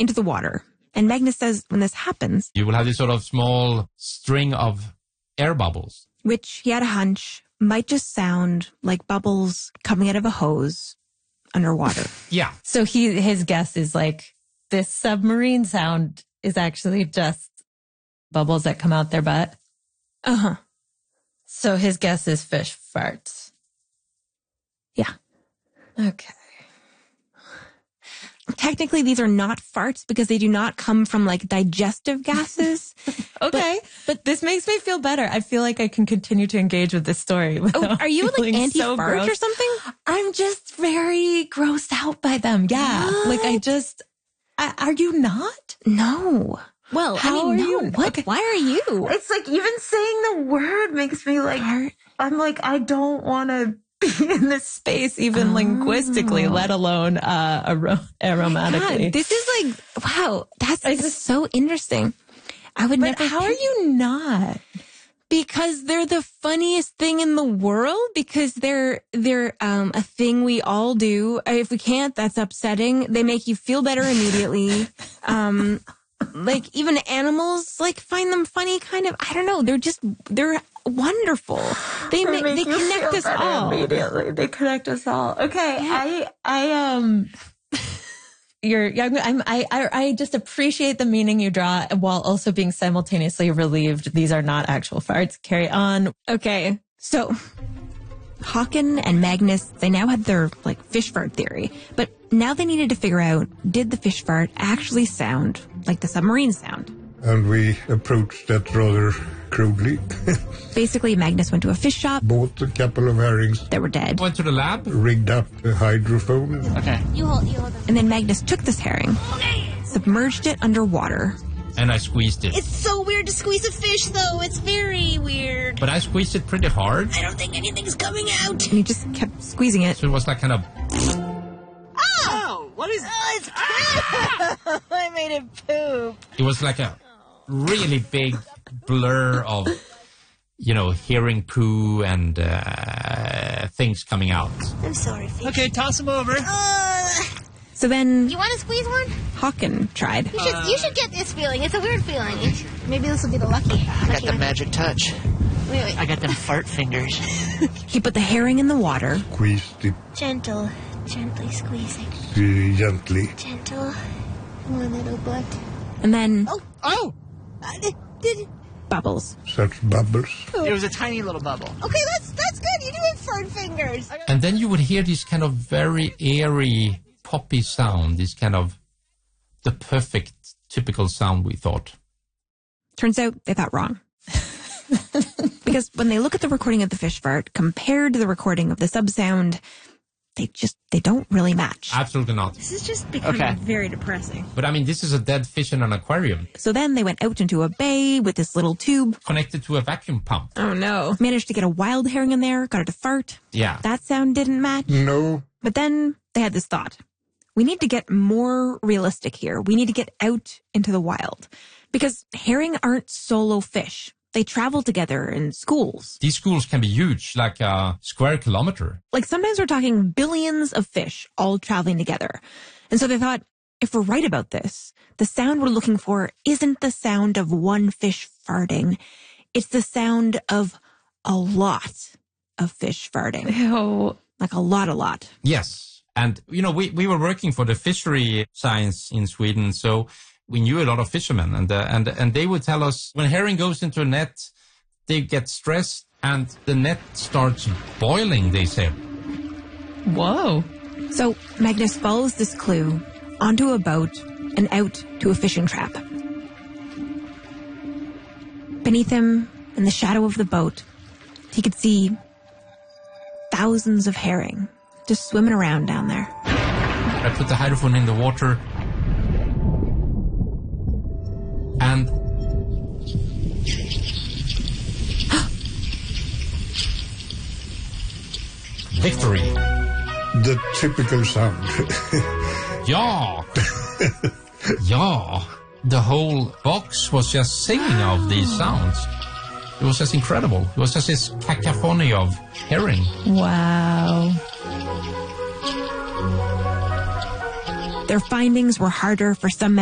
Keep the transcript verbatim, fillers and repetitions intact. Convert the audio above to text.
into the water. And Magnus says when this happens, you will have this sort of small string of air bubbles, which he had a hunch might just sound like bubbles coming out of a hose underwater. Yeah. So he his guess is like this submarine sound is actually just bubbles that come out their butt. Uh-huh. So his guess is fish farts. Yeah. Okay. Technically, these are not farts because they do not come from like digestive gases. Okay. But, but this makes me feel better. I feel like I can continue to engage with this story. Oh, are you like anti-fart so or something? I'm just very grossed out by them. Yeah. What? Like I just, I, are you not? No. Well, How I mean, are no. you? What? Okay. Why are you? It's like even saying the word makes me like, Fart? I'm like, I don't want to be in this space, even Oh. linguistically, let alone uh, aro- aromatically. God, this is like, wow, that's like, so interesting. I would But never. how are you not? Because they're the funniest thing in the world. Because they're they're um, a thing we all do. If we can't, that's upsetting. They make you feel better immediately. um, like even animals like find them funny. Kind of. I don't know. They're just they're wonderful. They make, they connect us all immediately. They connect us all. Okay, Yeah. I I um. You're, I'm, I'm, I, I, I just appreciate the meaning you draw while also being simultaneously relieved. These are not actual farts. Carry on. Okay, so Håkon and Magnus, they now had their like fish fart theory, but now they needed to figure out, did the fish fart actually sound like the submarine sound? And we approached that rather crudely. Basically, Magnus went to a fish shop. Bought a couple of herrings. That were dead. Went to the lab. Rigged up a hydrophone. Okay. You hold, you hold them. And then Magnus took this herring, submerged it underwater. And I squeezed it. It's so weird to squeeze a fish, though. It's very weird. But I squeezed it pretty hard. I don't think anything's coming out. And he just kept squeezing it. So it was like kind of... Oh! What is... Oh, it's poop! I made it poop. It was like a really big blur of, you know, hearing poo and uh, things coming out. I'm sorry, fish. Okay, toss him over. Uh, So then you want to squeeze one? Håkon tried. You should, you should get this feeling. It's a weird feeling. Maybe this will be the lucky. I got lucky the one. magic touch. Wait, wait. I got them fart fingers. He put the herring in the water. Squeezed it Gentle. Gently squeezing. uh, gently. Gentle. One little butt. And then Oh! Oh! Uh, did, did, bubbles. Such bubbles. It was a tiny little bubble. okay, that's that's good. You do have fart fingers. And then you would hear this kind of very airy, poppy sound, this kind of the perfect, typical sound, we thought. Turns out they thought wrong. Because when they look at the recording of the fish fart compared to the recording of the sub sound, they just, they don't really match. Absolutely not. This is just becoming Okay. very depressing. But I mean, this is a dead fish in an aquarium So then they went out into a bay with this little tube. connected to a vacuum pump. Oh no. Managed to get a wild herring in there, got it to fart. Yeah. That sound didn't match. No. But then they had this thought. We need to get more realistic here. We need to get out into the wild. Because herring aren't solo fish. They travel together in schools. These schools can be huge, like a square kilometer. Like sometimes we're talking billions of fish all traveling together. And so they thought, if we're right about this, the sound we're looking for isn't the sound of one fish farting. It's the sound of a lot of fish farting. Ew. Like a lot, a lot. Yes. And, you know, we, we were working for the fishery science in Sweden, so we knew a lot of fishermen. And, uh, and, and they would tell us when herring goes into a net, they get stressed and the net starts boiling, they say. Whoa. So Magnus follows this clue onto a boat and out to a fishing trap. Beneath him, in the shadow of the boat, he could see thousands of herring just swimming around down there. I put the hydrophone in the water and victory. The typical sound. Yeah. Yeah. The whole box was just singing of these sounds. It was just incredible. It was just this cacophony of herring. Wow. Their findings were harder for some